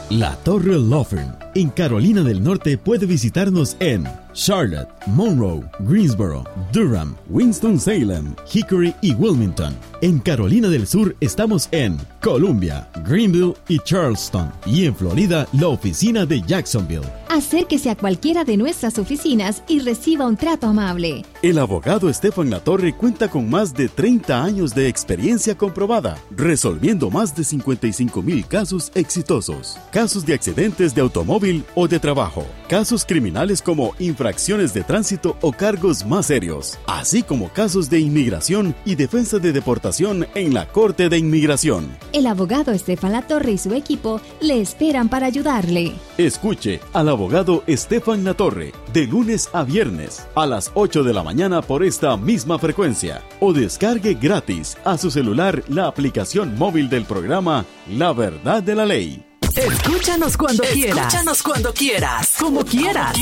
La Torre Law Firm en Carolina del Norte puede visitarnos en Charlotte, Monroe, Greensboro, Durham, Winston-Salem, Hickory y Wilmington. En Carolina del Sur estamos en Columbia, Greenville y Charleston. Y en Florida, la oficina de Jacksonville. Acérquese a cualquiera de nuestras oficinas y reciba un trato amable. El abogado Estefan Latorre cuenta con más de 30 años de experiencia comprobada, resolviendo más de 55,000 casos exitosos. Casos de accidentes de automóvil o de trabajo, casos criminales como infracciones de tránsito o cargos más serios, así como casos de inmigración y defensa de deportación en la Corte de Inmigración. El abogado Estefan Latorre y su equipo le esperan para ayudarle. Escuche al abogado Estefan Latorre de lunes a viernes a las 8 de la mañana por esta misma frecuencia o descargue gratis a su celular la aplicación móvil del programa La Verdad de la Ley. Escúchanos cuando quieras. Escúchanos cuando quieras. Como quieras.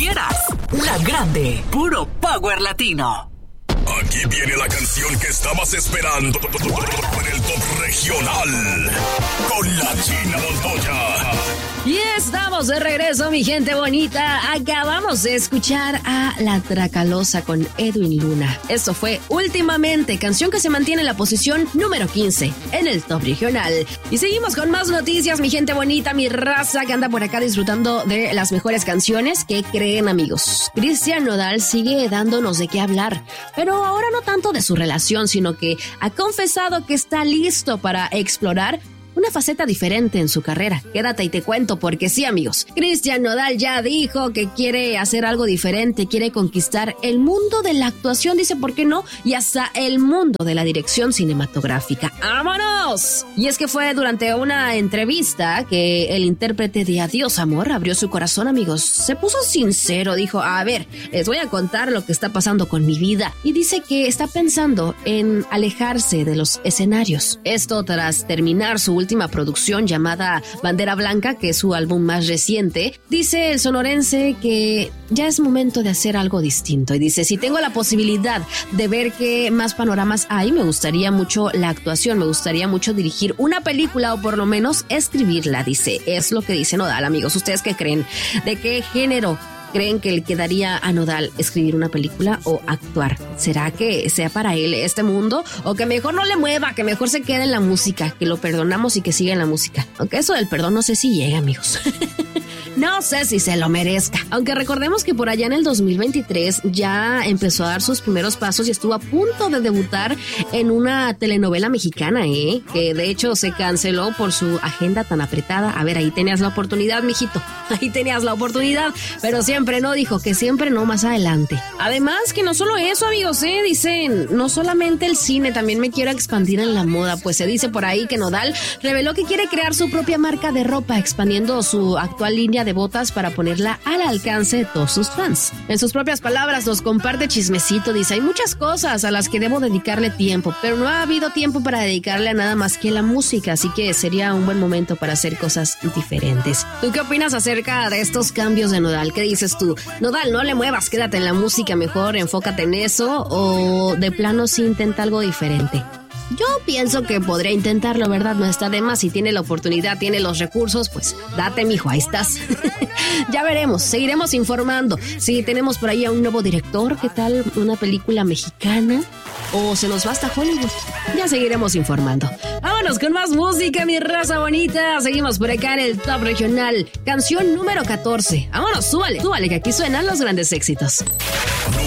La Grande. Puro Power Latino. Aquí viene la canción que estabas esperando en el Top Regional con la China Montoya. Y estamos de regreso, mi gente bonita. Acabamos de escuchar a La Tracalosa con Edwin Luna. Esto fue Últimamente, canción que se mantiene en la posición número 15 en el Top Regional. Y seguimos con más noticias, mi gente bonita, mi raza que anda por acá disfrutando de las mejores canciones. ¿Qué creen, amigos? Cristian Nodal sigue dándonos de qué hablar, pero ahora no tanto de su relación, sino que ha confesado que está listo para explorar una faceta diferente en su carrera. Quédate y te cuento, porque sí, amigos, Cristian Nodal ya dijo que quiere hacer algo diferente, quiere conquistar el mundo de la actuación, dice, ¿por qué no? Y hasta el mundo de la dirección cinematográfica. ¡Vámonos! Y es que fue durante una entrevista que el intérprete de Adiós Amor abrió su corazón, amigos. Se puso sincero, dijo, a ver, les voy a contar lo que está pasando con mi vida. Y dice que está pensando en alejarse de los escenarios. Esto tras terminar su última producción llamada Bandera Blanca, que es su álbum más reciente. Dice el sonorense que ya es momento de hacer algo distinto y dice, si tengo la posibilidad de ver qué más panoramas hay, me gustaría mucho la actuación, me gustaría mucho dirigir una película o por lo menos escribirla, dice. Es lo que dice Nodal, amigos. ¿Ustedes qué creen? ¿De qué género creen que le quedaría a Nodal escribir una película o actuar? ¿Será que sea para él este mundo? ¿O que mejor no le mueva, que mejor se quede en la música, que lo perdonamos y que siga en la música? Aunque eso del perdón no sé si llega, amigos. No sé si se lo merezca. Aunque recordemos que por allá en el 2023 ya empezó a dar sus primeros pasos y estuvo a punto de debutar en una telenovela mexicana, que de hecho se canceló por su agenda tan apretada. A ver, ahí tenías la oportunidad, mijito. Ahí tenías la oportunidad, pero siempre no, dijo que siempre no, más adelante. Además que no solo eso, amigos, dicen, no solamente el cine, también me quiero expandir en la moda. Pues se dice por ahí que Nodal reveló que quiere crear su propia marca de ropa, expandiendo su actual línea de botas para ponerla al alcance de todos sus fans. En sus propias palabras nos comparte chismecito, dice, hay muchas cosas a las que debo dedicarle tiempo, pero no ha habido tiempo para dedicarle a nada más que la música, así que sería un buen momento para hacer cosas diferentes. ¿Tú qué opinas acerca de estos cambios de Nodal? ¿Qué dices tú? Nodal, no le muevas, quédate en la música, mejor enfócate en eso, o de plano sí intenta algo diferente. Yo pienso que podría intentarlo, ¿verdad? No está de más. Si tiene la oportunidad, tiene los recursos, pues date, mijo, ahí estás. Ya veremos, seguiremos informando. Si tenemos por ahí a un nuevo director, ¿qué tal una película mexicana? ¿O se nos va hasta Hollywood? Ya seguiremos informando. Vámonos con más música, mi raza bonita. Seguimos por acá en el Top Regional. Canción número 14. Vámonos, súbale, que aquí suenan los grandes éxitos.